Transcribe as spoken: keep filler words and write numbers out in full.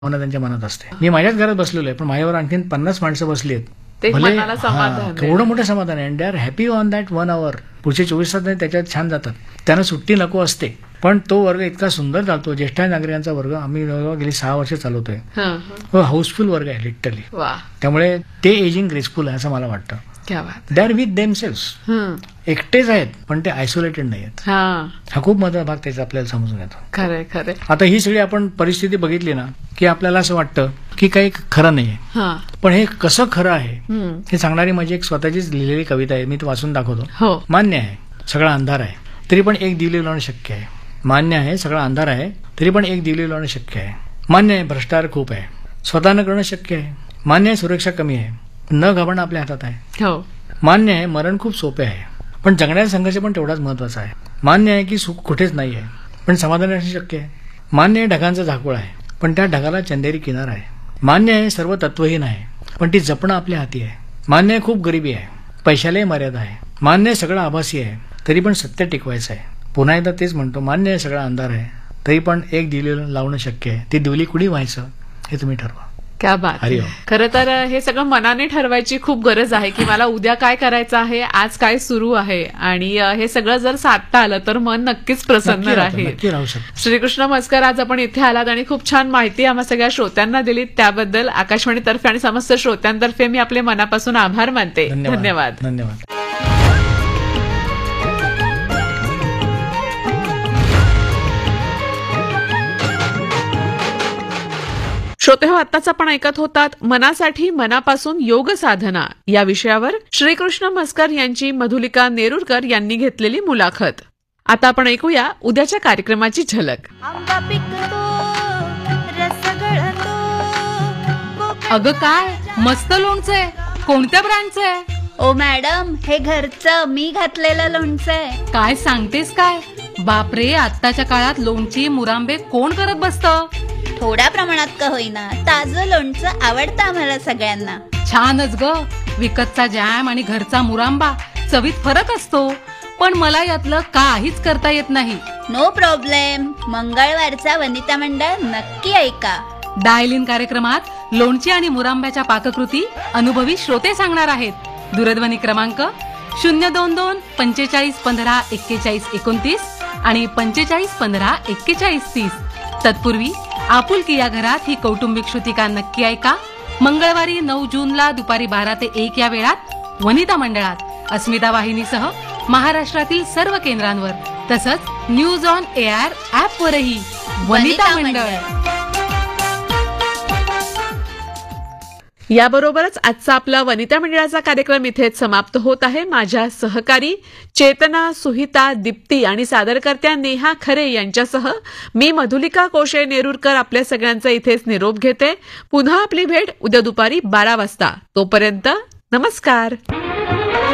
भावना त्यांच्या मनात असते. मी माझ्याच घरात बसलेलो आहे, पण माझ्यावर आणखीन पन्नास माणसं बसली आहेत. ते भले मनाला समाधान हा, आहे. केवढं मोठं समाधान आहे. And they are happy on that one hour. पुढचे चोवीस तास त्याच्यात छान जातात. त्यांना सुट्टी नको असते. पण तो वर्ग इतका सुंदर चालतो. ज्येष्ठ नागरिकांचा वर्ग आम्ही जवळजवळ गेली सहा वर्ष चालवतोय. हं, हं. हाऊसफुल वर्ग आहे लिटरली. वा, त्यामुळे ते एजिंग ग्रेसफुल आहे असं मला वाटतं. क्या बात. They are with themselves. हं, एकटेच आहेत पण ते आयसोलेटेड नाही आहेत. हा, हा खूप महत्त्वाचा भाग त्याचा आपल्याला समजून येतो. खरंय खरंय. आता ही सगळी आपण परिस्थिती बघितली ना की आपल्याला असं वाटतं की काही खरं नाहीये. हा, पण हे कसं खरं आहे हं, हे सांगणारी माझी एक स्वतःचीच लिहिलेली कविता आहे. मी ती वाचून दाखवतो. हो, मान्य आहे सगळा अंधार आहे तरी पण एक दिवली लावणं शक्य आहे. मान्य आहे सगळा अंधार आहे तरी पण एक दिवली लावणं शक्य आहे. मान्य आहे भ्रष्टाचार खूप आहे, स्वतःनं करणं शक्य आहे. मान्य आहे सुरक्षा कमी आहे, न घाबरणं आपल्या हातात आहे. हो, मान्य आहे मरण खूप सोपे आहे, पण जगण्याचा संघर्ष पण तेवढाच महत्वाचा आहे. मान्य आहे की सुख कुठेच नाही आहे, पण समाधान असणे शक्य आहे. मान्य आहे ढगांचा झाकोळ आहे, पण त्या ढगाला चंदेरी किनार आहे. मान्य आहे सर्व तत्वहीन आहे, पण ती जपणं आपल्या हाती आहे. मान्य आहे खूप गरिबी आहे, पैशालाही मर्यादा आहे. मान्य आहे सगळं आभासी आहे, तरी पण सत्य टिकवायचं आहे. पुन्हा एकदा तेच म्हणतो, मान्य आहे सगळा अंधार आहे तरी पण एक दिवली लावणं शक्य आहे. ती दिवली कुणी व्हायचं हे तुम्ही ठरवा. क्या बात. हरिओम. खरं तर हे सगळं मनाने ठरवायची खूप गरज आहे की मला उद्या काय करायचं आहे, आज काय सुरू आहे. आणि हे सगळं जर साधता आलं तर मन नक्कीच प्रसन्न नक्की राहतं, राहील. नक्की राहू शकतो. श्रीकृष्ण मस्कर, आज आपण इथे आलात आणि खूप छान माहिती आम्हा सगळ्या श्रोत्यांना दिलीत. त्याबद्दल आकाशवाणीतर्फे आणि समस्त श्रोत्यांतर्फे मी आपले मनापासून आभार मानते. धन्यवाद. धन्यवाद. श्रोते हो, आत्ताच आपण ऐकत होतात मनासाठी मनापासून योग साधना या विषयावर श्रीकृष्ण मस्कर यांची मधुलिका नेरुरकर यांनी घेतलेली मुलाखत. आता आपण ऐकूया उद्याच्या कार्यक्रमाची झलक. आंबा पिकतो रस गळतो. अगं काय मस्त लोणचं आहे. कोणत्या ब्रँडचं आहे? ओ मॅडम, हे घरचं मी घातलेलं लोणचं आहे. काय सांगतेस काय? बापरे, आत्ताच्या काळात लोणची मुरांबे कोण करत बसतं? थोड्या प्रमाणात का होईना ताजं लोणचं आवडतं आम्हाला सगळ्यांना. छानच ग. विकतचा जॅम आणि घरचा मुरांबा चवीत फरक असतो, पण मला यातलं काहीच करता येत नाही. No problem. मंगळवारचा वनिता मंडळ नक्की ऐका. डायल इन कार्यक्रमात लोणची आणि मुरांब्याच्या पाककृती अनुभवी श्रोते सांगणार आहेत. दूरध्वनी क्रमांक शून्य दोन दोन पंचेचाळीस पंधरा एक्केचाळीस एकोणतीस आणि पंचेचाळीस पंधरा एक्केचाळीस तीस. तत्पूर्वी आपुलकी या घरात ही कौटुंबिक श्रुतिका नक्की ऐका. मंगळवारी नऊ जूनला दुपारी बारा ते एक या वेळात वनिता मंडळात अस्मिता वाहिनीसह महाराष्ट्रातील सर्व केंद्रांवर, तसंच न्यूज ऑन एआर ऍप वरही वनिता मंडळ. याबरोबरच आजचा आपला वनिता मंडळाचा कार्यक्रम इथेच समाप्त होत आहे. माझ्या सहकारी चेतना, सुहिता, दीप्ती आणि सादरकर्त्या नेहा खरे यांच्यासह मी मधुलिका कोशे नेरुरकर आपल्या सगळ्यांचा इथेच निरोप घेते. पुन्हा आपली भेट उद्या दुपारी बारा वाजता. तोपर्यंत नमस्कार.